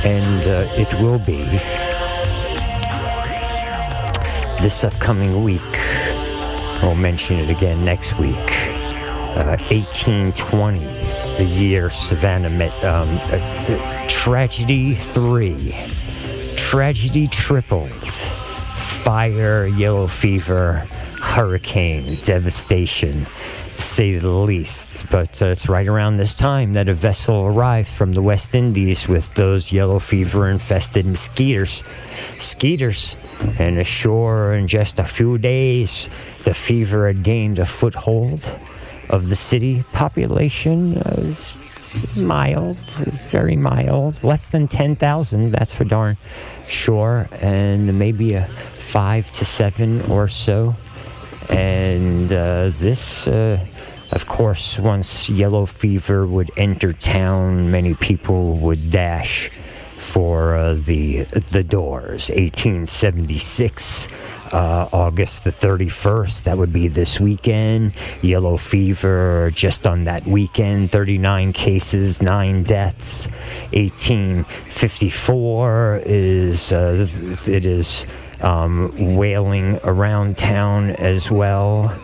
And it will be this upcoming week. We'll mention it again next week. 1820, the year Savannah met. Tragedy 3. Tragedy tripled. Fire, yellow fever, hurricane, devastation, to say the least. But it's right around this time that a vessel arrived from the West Indies with those yellow fever-infested mosquitoes. And ashore in just a few days, the fever had gained a foothold of the city. Population is mild, it's very mild, less than 10,000, that's for darn sure, and maybe a 5 to 7 or so. And this, of course, once yellow fever would enter town, many people would dash for the doors. 1876, August the 31st, that would be this weekend. Yellow fever just on that weekend, 39 cases, 9 deaths. 1854 is wailing around town as well.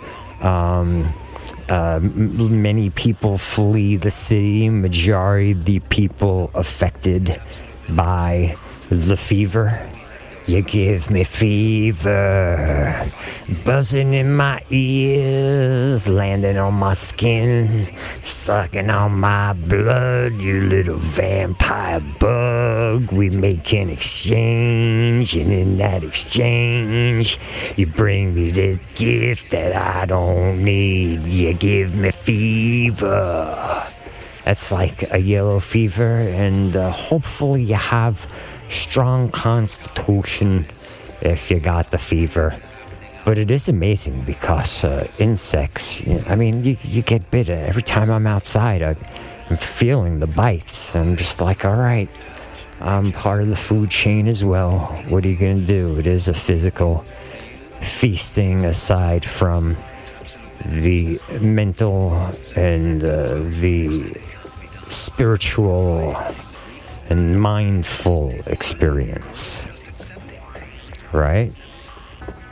Many people flee the city. Majority of the people affected by the fever. You give me fever, buzzing in my ears, landing on my skin, sucking on my blood, you little vampire bug. We make an exchange, and in that exchange, you bring me this gift that I don't need. You give me fever. That's like a yellow fever, and hopefully you have strong constitution if you got the fever. But it is amazing because insects, you get bit. Every time I'm outside, I'm feeling the bites. I'm just like, all right, I'm part of the food chain as well. What are you going to do? It is a physical feasting aside from the mental and the spiritual and mindful experience, right?